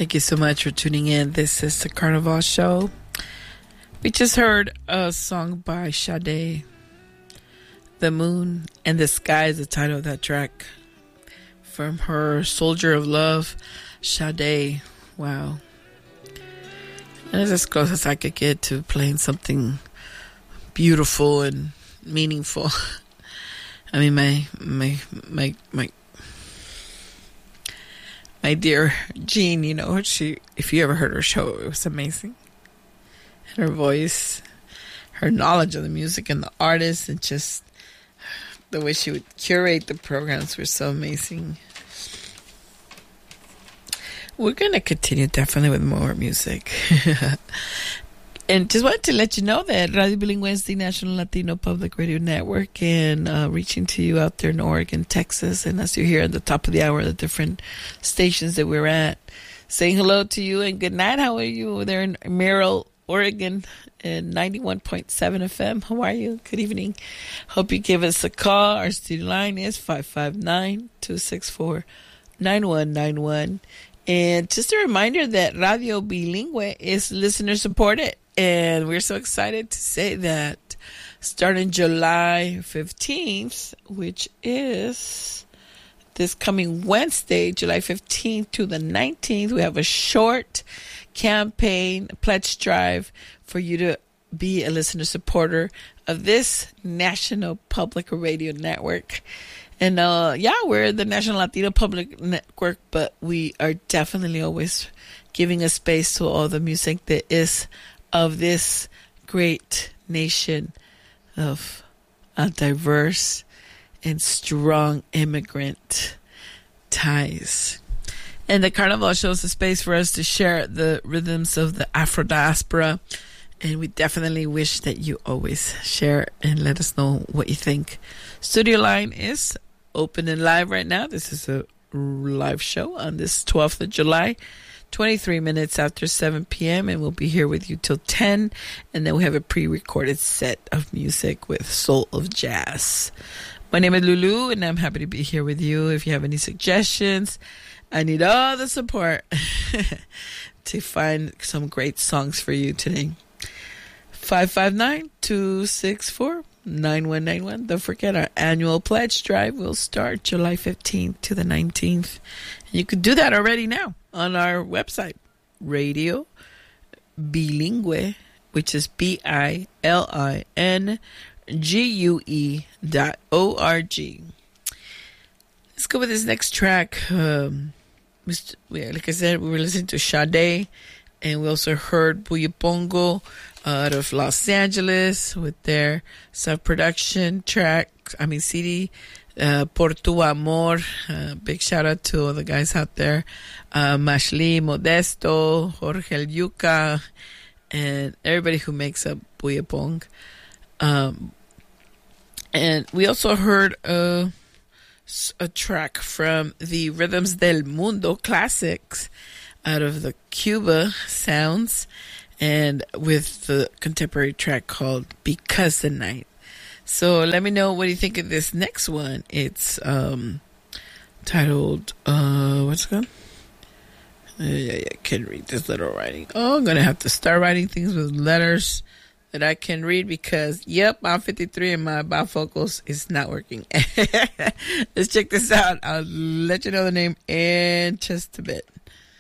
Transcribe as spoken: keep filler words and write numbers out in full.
Thank you so much for tuning in. This is the Carnival Show. We just heard a song by Sade, The Moon and the Sky is the title of that track. From her Soldier of Love, Sade. Wow. And it's as close as I could get to playing something beautiful and meaningful. I mean, my, my, my, my, my dear Jean, you know, she, if you ever heard her show, it was amazing. And her voice, her knowledge of the music and the artists, and just the way she would curate the programs were so amazing. We're going to continue definitely with more music. And just wanted to let you know that Radio Bilingüe is the National Latino Public Radio Network, and uh, reaching to you out there in Oregon, Texas, and as you hear at the top of the hour, the different stations that we're at. Saying hello to you and good night. How are you there in Merrill, Oregon, and ninety-one point seven F M? How are you? Good evening. Hope you give us a call. Our studio line is five five nine, two six four, nine one nine one. And just a reminder that Radio Bilingüe is listener supported. And we're so excited to say that starting July fifteenth, which is this coming Wednesday, July fifteenth to the nineteenth, we have a short campaign pledge drive for you to be a listener supporter of this National Public Radio Network. And uh, yeah, we're the National Latino Public Network, but we are definitely always giving a space to all the music that is of this great nation of a diverse and strong immigrant ties. And the Carnival shows a space for us to share the rhythms of the Afro diaspora. And we definitely wish that you always share and let us know what you think. Studio line is open and live right now. This is a live show on this twelfth of July. twenty-three minutes after seven p.m. and we'll be here with you till ten, and then we have a pre-recorded set of music with Soul of Jazz. My name is Lulu, and I'm happy to be here with you. If you have any suggestions, I need all the support to find some great songs for you today. five five nine, two six four, nine one nine one. Don't forget, our annual pledge drive will start July fifteenth to the nineteenth. You can do that already now on our website, Radio Bilingüe, which is B I L I N G U E dot O R G. Let's go with this next track. Um, like I said, we were listening to Sade, and we also heard Buyepongo out of Los Angeles with their self-production track, I mean C D, uh, Por Tu Amor. Uh, big shout out to all the guys out there, uh, Mashli, Modesto, Jorge Yuca, and everybody who makes up Buyepong. Um, and we also heard a, a track from the Rhythms del Mundo Classics out of the Cuba sounds, and with the contemporary track called Because the Night. So let me know what you think of this next one. It's um, titled, uh, what's it called? Uh, yeah, yeah, I can read this little writing. Oh, I'm going to have to start writing things with letters that I can read because, yep, I'm fifty-three and my bifocals is not working. Let's check this out. I'll let you know the name in just a bit.